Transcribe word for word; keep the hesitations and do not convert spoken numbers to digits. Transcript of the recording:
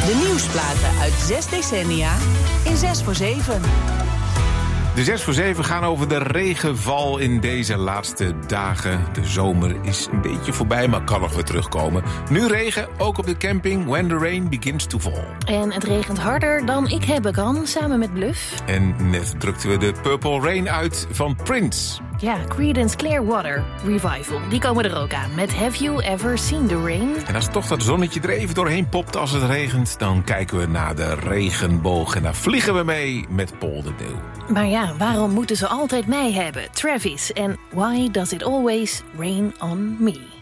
De nieuwsplaten uit zes decennia in zes voor zeven. De zes voor zeven gaan over de regenval in deze laatste dagen. De zomer is een beetje voorbij, maar kan nog weer terugkomen. Nu regen, ook op de camping, when the rain begins to fall. En het regent harder dan ik hebben kan, samen met Bluff. En net drukten we de Purple Rain uit van Prince. Ja, Creedence Clearwater Revival, die komen er ook aan met Have You Ever Seen the Rain? En als toch dat zonnetje er even doorheen popt als het regent, dan kijken we naar de regenboog en daar vliegen we mee met Paul de Leeuw. Maar ja, waarom moeten ze altijd mij hebben? Travis en Why Does It Always Rain on Me?